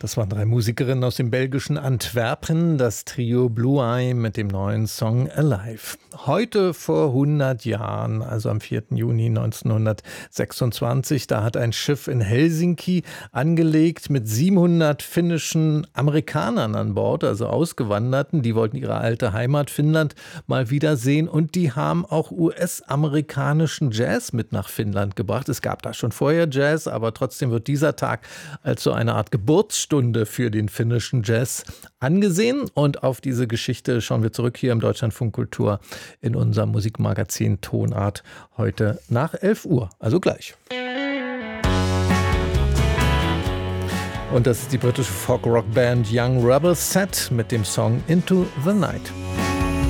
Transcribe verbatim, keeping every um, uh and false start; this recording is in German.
Das waren drei Musikerinnen aus dem belgischen Antwerpen, das Trio Blue Eye mit dem neuen Song Alive. Heute vor hundert Jahren, also am vierten Juni neunzehnhundertsechsundzwanzig, da hat ein Schiff in Helsinki angelegt mit siebenhundert finnischen Amerikanern an Bord, also Ausgewanderten. Die wollten ihre alte Heimat Finnland mal wiedersehen und die haben auch U S-amerikanischen Jazz mit nach Finnland gebracht. Es gab da schon vorher Jazz, aber trotzdem wird dieser Tag als so eine Art Geburtsstunde für den finnischen Jazz angesehen. Und auf diese Geschichte schauen wir zurück hier im Deutschlandfunk Kultur in unserem Musikmagazin Tonart heute nach elf Uhr. Also gleich. Und das ist die britische Folk-Rock-Band Young Rebel Set mit dem Song Into the Night.